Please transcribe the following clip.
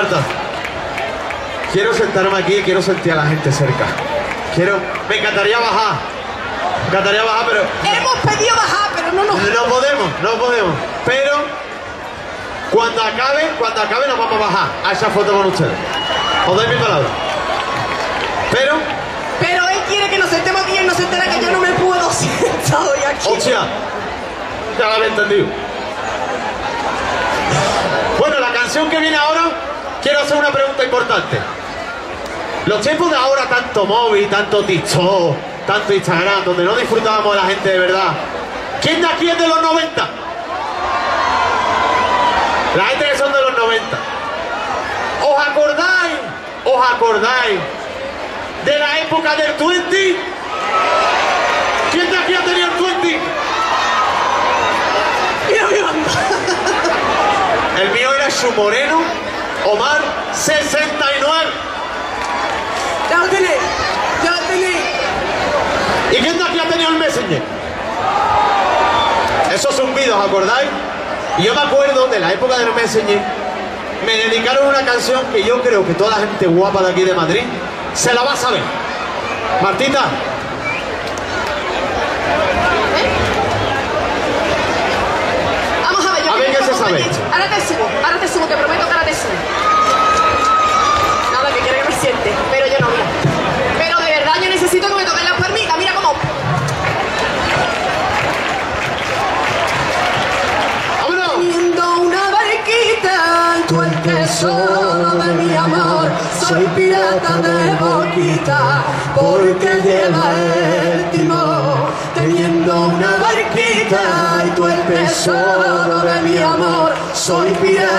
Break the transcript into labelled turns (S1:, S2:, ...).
S1: encanta. Quiero sentarme aquí y quiero sentir a la gente cerca. Me encantaría bajar. Me encantaría bajar, pero...
S2: Hemos pedido bajar, pero no nos...
S1: No podemos. Pero cuando acabe nos vamos a bajar a esa foto con ustedes. Os doy mi palabra.
S2: Pero él quiere que nos sentemos aquí y él no se entera que yo no me puedo sentar hoy aquí.
S1: Hostia, ya lo había entendido. Bueno, la canción que viene ahora, quiero hacer una pregunta importante. Los tiempos de ahora, tanto móvil, tanto TikTok, tanto Instagram, donde no disfrutábamos de la gente de verdad. ¿Quién de aquí es de los 90? La gente que son de los 90. ¿Os acordáis de la época del 20? ¿Quién de aquí ha tenido el 20?
S2: Mira mi banda.
S1: El mío era su moreno, Omar 69.
S2: Ya lo tenéis.
S1: ¿Y quién de aquí ha tenido el Messenger? Esos zumbidos, ¿acordáis? Y yo me acuerdo de la época del Messenger, me dedicaron una canción que yo creo que toda la gente guapa de aquí de Madrid se la va a saber. Martita.
S2: Vamos a ver, yo...
S1: A ver qué se sabe.
S2: Ahora te subo, te prometo que ahora te subo. Nada, que quiere que me siente, pero yo no, mira. Pero de verdad yo necesito que me toquen las palmitas, mira cómo...
S1: ¡Vámonos!
S2: Teniendo una barquita, tú el tesoro de mi amor. Soy pirata de boquita, porque lleva el timón. Teniendo una barquita, y tú el tesoro de mi amor. Soy pirata.